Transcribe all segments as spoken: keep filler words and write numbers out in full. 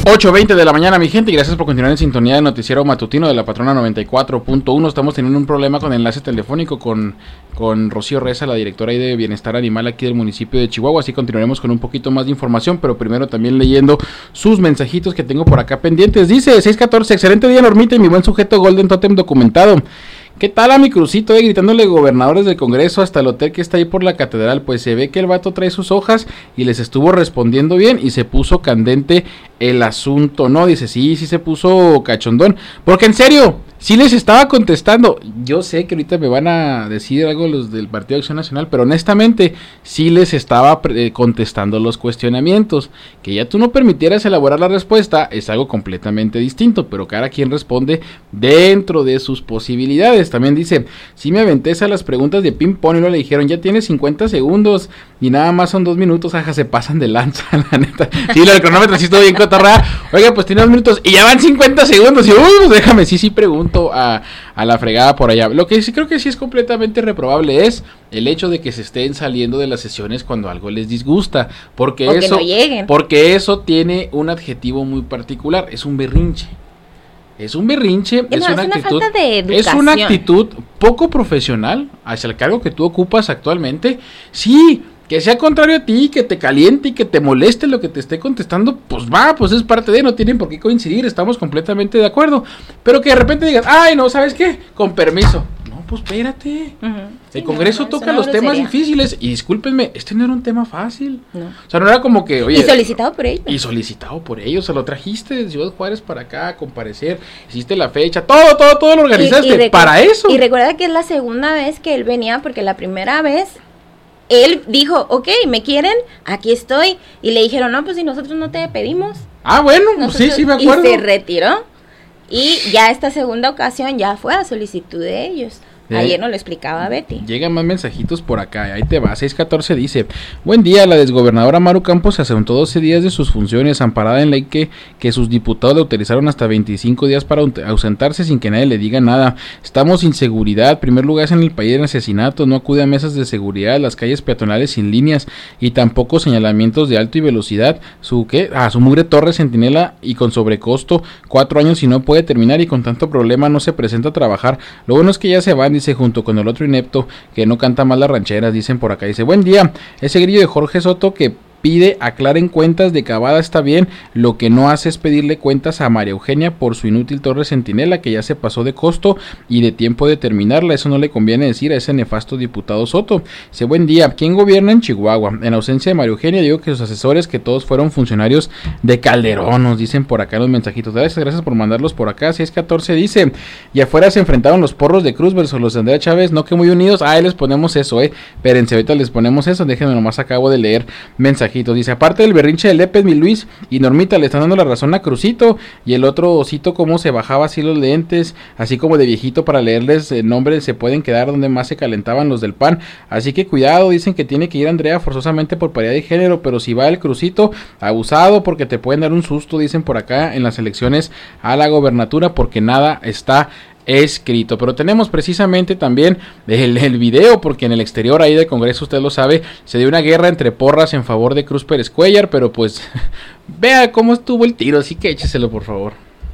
ocho veinte de la mañana, mi gente, y gracias por continuar en sintonía de Noticiero Matutino de la Patrona noventa y cuatro punto uno. Estamos teniendo un problema con el enlace telefónico con, con Rocío Reza, la directora ahí de Bienestar Animal aquí del municipio de Chihuahua, así continuaremos con un poquito más de información, pero primero también leyendo sus mensajitos que tengo por acá pendientes. Dice seis catorce, excelente día, Normita, y mi buen sujeto Golden Totem documentado. ¿Qué tal a mi crucito, eh? Gritándole gobernadores del Congreso hasta el hotel que está ahí por la catedral? Pues se ve que el vato trae sus hojas y les estuvo respondiendo bien y se puso candente el asunto, ¿no? Dice, sí, sí se puso cachondón, porque en serio, sí les estaba contestando. Yo sé que ahorita me van a decir algo los del Partido de Acción Nacional, pero honestamente sí les estaba eh, contestando los cuestionamientos. Que ya tú no permitieras elaborar la respuesta es algo completamente distinto, pero cada quien responde dentro de sus posibilidades. También dice, sí me aventé a las preguntas de ping pong y no le dijeron, ya tienes cincuenta segundos y nada más son dos minutos, ajá, se pasan de lanza, la neta. Sí, el cronómetro sí estuvo bien cotorrada. Oiga, pues tiene dos minutos y ya van cincuenta segundos y uy, pues déjame, sí, sí pregunto a, a la fregada por allá. Lo que sí creo que sí es completamente reprobable es el hecho de que se estén saliendo de las sesiones cuando algo les disgusta, porque o eso, que no lleguen. porque eso tiene un adjetivo muy particular, es un berrinche. Es un berrinche, es, no, una, es una una actitud, falta de educación. Es una actitud poco profesional hacia el cargo que tú ocupas actualmente. Sí, que sea contrario a ti, que te caliente y que te moleste lo que te esté contestando, pues va, pues es parte de, no tienen por qué coincidir, estamos completamente de acuerdo. Pero que de repente digas, ay, no, ¿sabes qué? Con permiso. No, pues espérate. Uh-huh. El sí, Congreso no, no, toca los temas sería. difíciles y discúlpenme, este no era un tema fácil. No. O sea, no era como que, oye. Y solicitado por ellos. Y solicitado por ellos, o sea, lo trajiste de Ciudad Juárez para acá a comparecer, hiciste la fecha, todo, todo, todo lo organizaste y, y para eso. Y recuerda que es la segunda vez que él venía, porque la primera vez él dijo, ok, ¿me quieren? Aquí estoy. Y le dijeron, no, pues si nosotros no te pedimos. Ah, bueno, nosotros, sí, sí me acuerdo. Y se retiró. Y ya esta segunda ocasión ya fue a solicitud de ellos. Eh, Ayer nos lo explicaba Betty. Llegan más mensajitos por acá, ahí te va. seis catorce dice, buen día, la desgobernadora Maru Campos se ausentó doce días de sus funciones, amparada en ley que, que sus diputados le autorizaron hasta veinticinco días para ausentarse sin que nadie le diga nada. Estamos sin seguridad, primer lugar en el país en asesinatos, no acude a mesas de seguridad, las calles peatonales sin líneas y tampoco señalamientos de alto y velocidad. Su ¿qué? Ah, su mugre torre centinela y con sobrecosto, cuatro años y no puede terminar y con tanto problema no se presenta a trabajar. Lo bueno es que ya se van, dice, junto con el otro inepto que no canta más las rancheras, dicen por acá. Dice, buen día, ese grillo de Jorge Soto que pide aclaren cuentas de Cavada está bien, lo que no hace es pedirle cuentas a María Eugenia por su inútil torre centinela que ya se pasó de costo y de tiempo de terminarla, eso no le conviene decir a ese nefasto diputado Soto. Dice, buen día, ¿quién gobierna en Chihuahua? En ausencia de María Eugenia, digo que sus asesores que todos fueron funcionarios de Calderón, nos dicen por acá los mensajitos. Gracias, gracias por mandarlos por acá. seis catorce dice, y afuera se enfrentaron los porros de Cruz versus los de Andrea Chávez, no que muy unidos, ah, ahí les ponemos eso, eh, espérense, ahorita les ponemos eso, déjenme nomás, acabo de leer mensajitos. Dice, aparte del berrinche de Lépez, mi Luis y Normita le están dando la razón a Crucito y el otro osito cómo se bajaba así los lentes, así como de viejito para leerles el nombre, se pueden quedar donde más se calentaban los del P A N, así que cuidado, dicen que tiene que ir Andrea forzosamente por paridad de género, pero si va el Crucito, abusado porque te pueden dar un susto, dicen por acá en las elecciones a la gobernatura, porque nada está escrito. Pero tenemos precisamente también el, el video, porque en el exterior ahí del Congreso, usted lo sabe, se dio una guerra entre porras en favor de Cruz Pérez Cuellar, pero pues vea cómo estuvo el tiro, así que écheselo por favor.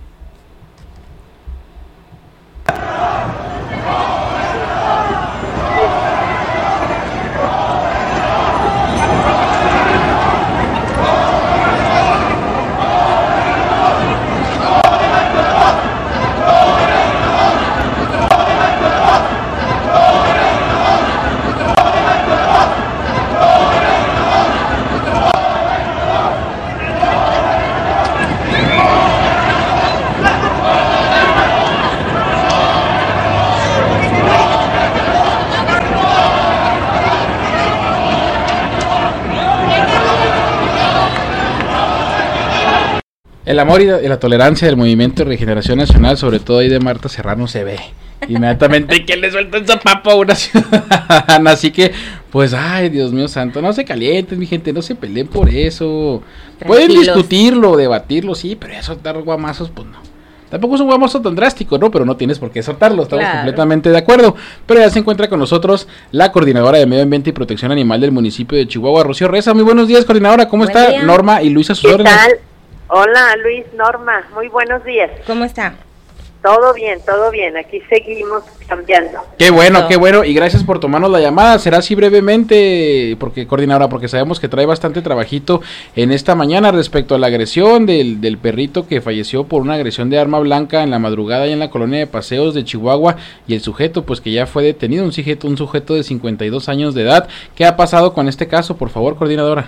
El amor y la tolerancia del Movimiento de Regeneración Nacional, sobre todo ahí de Marta Serrano, se ve inmediatamente que le suelta esa papa a una ciudadana. Así que, pues, ay, Dios mío santo, no se calienten, mi gente, no se peleen por eso. Tranquilos. Pueden discutirlo, debatirlo, sí, pero eso dar guamazos, pues no. Tampoco es un guamazo tan drástico, ¿no? Pero no tienes por qué soltarlo, estamos claro. completamente de acuerdo. Pero ya se encuentra con nosotros la coordinadora de Medio Ambiente y Protección Animal del municipio de Chihuahua, Rocío Reza. Muy buenos días, coordinadora, ¿cómo Buen está? Día. Norma y Luisa, sus órdenes. ¿Qué tal? Hola Luis, Norma, muy buenos días. ¿Cómo está? Todo bien, todo bien, aquí seguimos cambiando. Qué bueno, no. qué bueno, y gracias por tomarnos la llamada. Será así brevemente, porque coordinadora, porque sabemos que trae bastante trabajito en esta mañana respecto a la agresión del, del perrito que falleció por una agresión de arma blanca en la madrugada y en la colonia de Paseos de Chihuahua, y el sujeto pues que ya fue detenido, un sujeto, un sujeto de cincuenta y dos años de edad. ¿Qué ha pasado con este caso, por favor, coordinadora?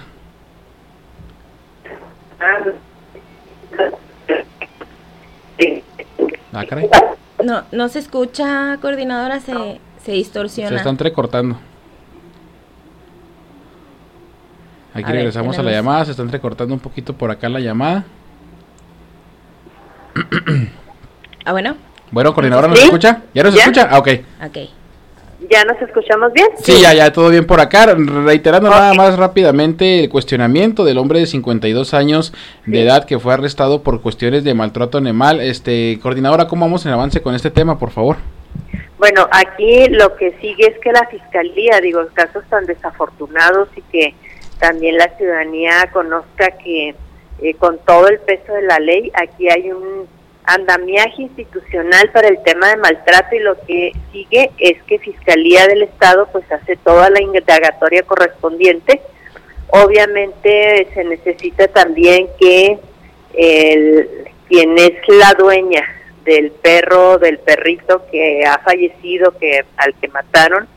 Ah, caray. No, no se escucha, coordinadora, se, se distorsiona. Se está entrecortando. Aquí a regresamos ver, a la llamada, se está entrecortando un poquito por acá la llamada. Ah, bueno. Bueno, coordinadora, ¿nos ¿Sí? escucha? ¿Ya nos ¿Ya? escucha? Ah, ok. Ok. ¿Ya nos escuchamos bien? Sí, ya, ya, todo bien por acá. Reiterando okay. nada más rápidamente el cuestionamiento del hombre de cincuenta y dos años de sí. edad que fue arrestado por cuestiones de maltrato animal. Este, coordinadora, ¿cómo vamos en avance con este tema, por favor? Bueno, aquí lo que sigue es que la Fiscalía, digo, casos tan desafortunados y que también la ciudadanía conozca que eh, con todo el peso de la ley, aquí hay un andamiaje institucional para el tema de maltrato, y lo que sigue es que Fiscalía del Estado pues hace toda la indagatoria correspondiente. Obviamente se necesita también que el, quien es la dueña del perro, del perrito que ha fallecido, que al que mataron,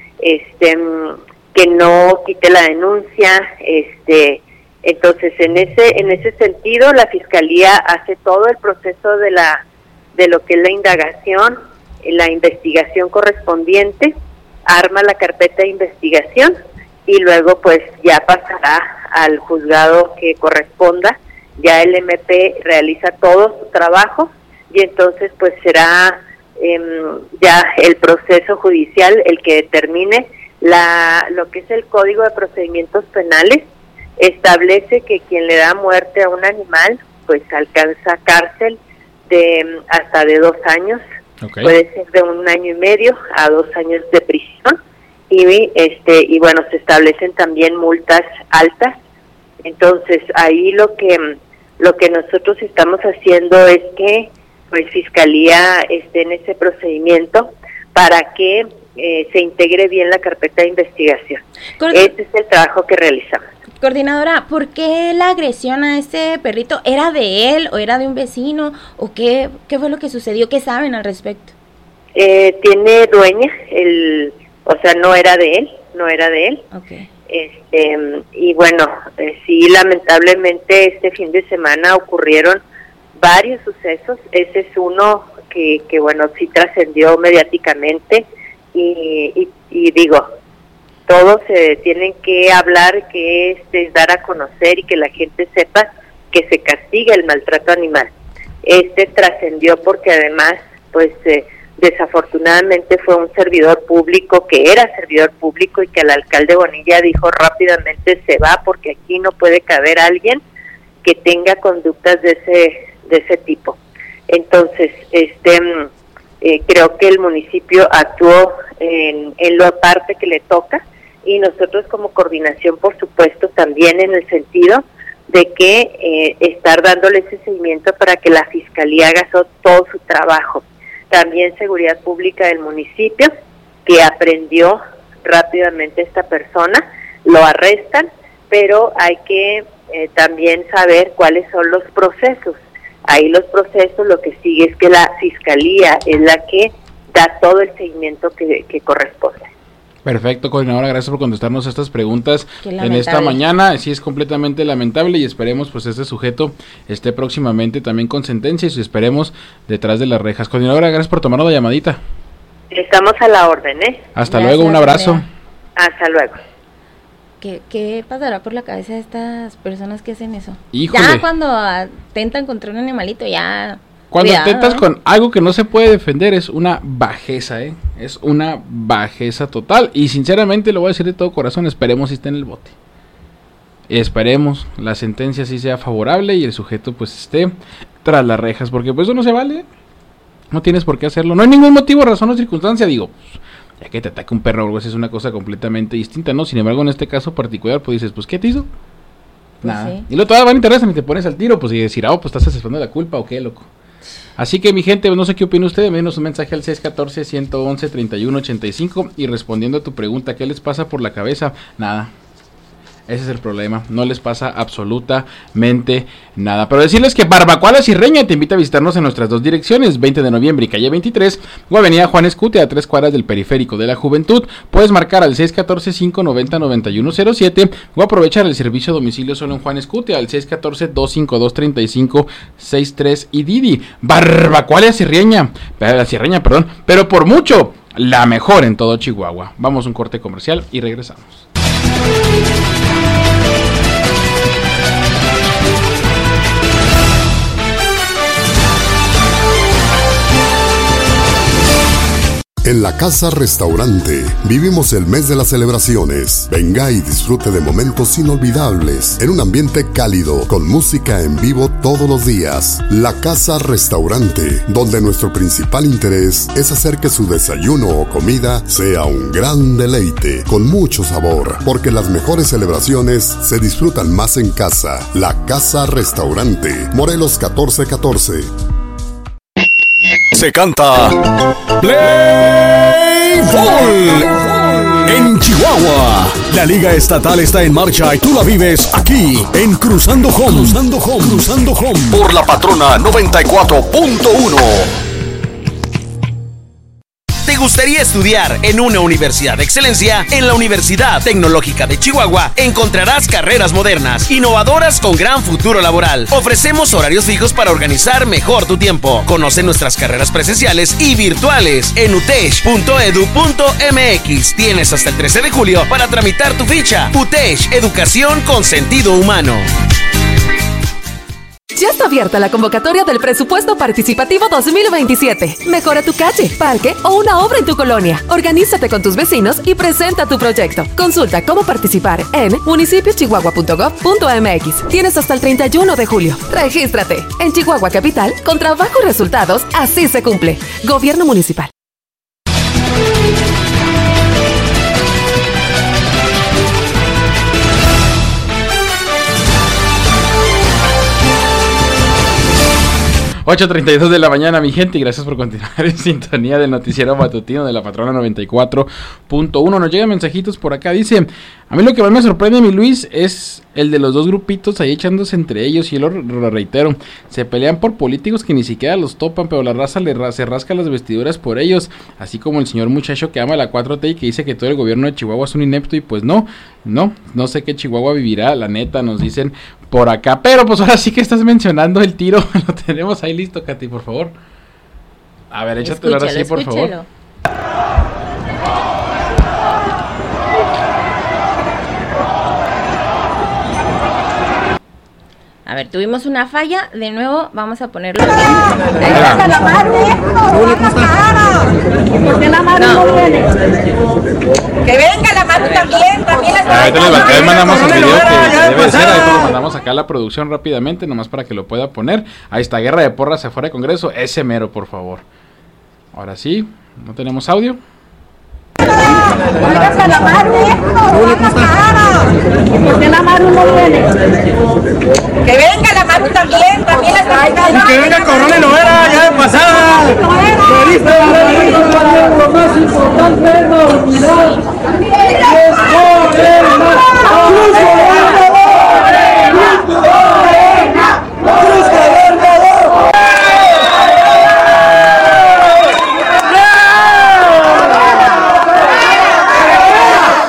este que no quite la denuncia, este entonces en ese en ese sentido la Fiscalía hace todo el proceso de la de lo que es la indagación, la investigación correspondiente, arma la carpeta de investigación y luego pues ya pasará al juzgado que corresponda. Ya el M P realiza todo su trabajo y entonces pues será eh, ya el proceso judicial el que determine la lo que es el Código de Procedimientos Penales. Establece que quien le da muerte a un animal pues alcanza cárcel de hasta de dos años, okay. puede ser de un año y medio a dos años de prisión, y este y bueno, se establecen también multas altas. Entonces ahí lo que lo que nosotros estamos haciendo es que pues Fiscalía esté en ese procedimiento para que eh, se integre bien la carpeta de investigación. Cor- Ese es el trabajo que realizamos. Coordinadora, ¿por qué la agresión a ese perrito? ¿Era de él o era de un vecino? ¿O qué, qué fue lo que sucedió? ¿Qué saben al respecto? Eh, tiene dueña, el, o sea, no era de él, no era de él. Okay. Este, y bueno, eh, sí, lamentablemente este fin de semana ocurrieron varios sucesos. Ese es uno que, que bueno, sí trascendió mediáticamente y, y, y digo, todos se eh, tienen que hablar, que este, es dar a conocer y que la gente sepa que se castiga el maltrato animal. Este trascendió porque además, pues eh, desafortunadamente fue un servidor público que era servidor público y que el alcalde Bonilla dijo rápidamente se va porque aquí no puede caber alguien que tenga conductas de ese de ese tipo. Entonces, este eh, creo que el municipio actuó en, en la parte que le toca, y nosotros como coordinación, por supuesto, también en el sentido de que eh, estar dándole ese seguimiento para que la Fiscalía haga so, todo su trabajo. También Seguridad Pública del municipio, que aprendió rápidamente a esta persona, lo arrestan, pero hay que eh, también saber cuáles son los procesos. Ahí los procesos, lo que sigue es que la Fiscalía es la que da todo el seguimiento que, que corresponde. Perfecto, coordinadora, gracias por contestarnos estas preguntas en esta mañana. Sí, es completamente lamentable y esperemos pues este sujeto esté próximamente también con sentencia y esperemos detrás de las rejas. Coordinadora, gracias por tomarnos la llamadita. Estamos a la orden, ¿eh? Hasta gracias, luego, un abrazo. María. Hasta luego. ¿Qué, ¿Qué pasará por la cabeza de estas personas que hacen eso? Híjole. Ya cuando atentan contra un animalito, ya... Cuando Cuidado, atentas ¿no? con algo que no se puede defender es una bajeza, ¿eh? Es una bajeza total. Y sinceramente lo voy a decir de todo corazón, esperemos si esté en el bote. Esperemos la sentencia sí sea favorable y el sujeto pues esté tras las rejas, porque pues eso no se vale. No tienes por qué hacerlo. No hay ningún motivo, razón o circunstancia, digo... Ya que te ataque un perro o algo así es una cosa completamente distinta, ¿no? Sin embargo, en este caso particular, pues dices, pues, ¿qué te hizo? Nada. sí. Y luego todavía van a interesar y te pones al tiro, pues y decir, ah, oh, pues estás aceptando la culpa o qué, loco. Así que mi gente, no sé qué opina usted, menos un mensaje al seis uno cuatro, uno uno, tres uno ocho cinco y respondiendo a tu pregunta, ¿qué les pasa por la cabeza? Nada. Ese es el problema, no les pasa absolutamente nada. Pero decirles que Barbacoa La Sirreña te invita a visitarnos en nuestras dos direcciones, veinte de noviembre y calle veintitrés, o avenida Juan Escute a tres cuadras del Periférico de la Juventud. Puedes marcar al seis uno cuatro, cinco nueve cero, nueve uno cero siete o aprovechar el servicio a domicilio solo en Juan Escute al seis uno cuatro, dos cinco dos, tres cinco seis tres y Didi. Barbacoa La Sirreña, La Sirreña, perdón, pero por mucho, la mejor en todo Chihuahua. Vamos a un corte comercial y regresamos. En la Casa Restaurante vivimos el mes de las celebraciones. Venga y disfrute de momentos inolvidables en un ambiente cálido con música en vivo todos los días. La Casa Restaurante, donde nuestro principal interés es hacer que su desayuno o comida sea un gran deleite con mucho sabor, porque las mejores celebraciones se disfrutan más en casa. La Casa Restaurante, Morelos catorce catorce. Se canta Play Ball en Chihuahua. La Liga Estatal está en marcha y tú la vives aquí en Cruzando Home. Cruzando Home. Cruzando Home. Por la Patrona noventa y cuatro punto uno. ¿Te gustaría estudiar en una universidad de excelencia? En la Universidad Tecnológica de Chihuahua encontrarás carreras modernas, innovadoras con gran futuro laboral. Ofrecemos horarios fijos para organizar mejor tu tiempo. Conoce nuestras carreras presenciales y virtuales en utech punto edu punto mx. Tienes hasta el trece de julio para tramitar tu ficha. UTESH, educación con sentido humano. Ya está abierta la convocatoria del Presupuesto Participativo dos mil veintisiete. Mejora tu calle, parque o una obra en tu colonia. Organízate con tus vecinos y presenta tu proyecto. Consulta cómo participar en municipio chihuahua punto gov punto mx. Tienes hasta el treinta y uno de julio. Regístrate. En Chihuahua Capital, con trabajo y resultados, así se cumple. Gobierno Municipal. ocho treinta y dos de la mañana, mi gente, y gracias por continuar en sintonía del noticiero matutino de la Patrona noventa y cuatro punto uno. Nos llegan mensajitos por acá, dice, a mí lo que más me sorprende, mi Luis, es el de los dos grupitos ahí echándose entre ellos, y yo lo, lo reitero, se pelean por políticos que ni siquiera los topan, pero la raza le ra- se rasca las vestiduras por ellos, así como el señor muchacho que ama la cuatro T y que dice que todo el gobierno de Chihuahua es un inepto, y pues no, no, no sé qué Chihuahua vivirá, la neta, nos dicen por acá, pero pues ahora sí que estás mencionando el tiro, lo tenemos ahí listo, Katy, por favor. A ver, échatelo ahora sí, por favor. A ver, tuvimos una falla, de nuevo vamos a ponerlo bien. ¡Venga la madre! ¿Por qué la madre no viene? ¡Que venga la madre también! ¡También la Ahorita les acá mandamos el video que, que debe ser, ahí lo mandamos acá a la producción rápidamente, nomás para que lo pueda poner. Ahí está, guerra de porras afuera de Congreso, ese mero, por favor. Ahora sí, no tenemos audio. ¡Venga la madre! ¿Por qué la madre no viene? ¡Que venga la madre también!